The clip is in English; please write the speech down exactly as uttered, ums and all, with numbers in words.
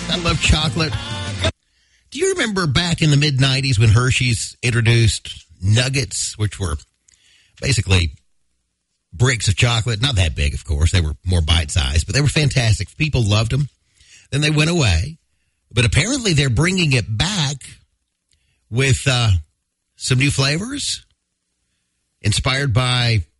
I love chocolate. Do you remember back in the mid nineties when Hershey's introduced Nuggets, which were basically bricks of chocolate? Not that big, of course. They were more bite-sized, but they were fantastic. People loved them. Then they went away. But apparently they're bringing it back with uh, some new flavors inspired by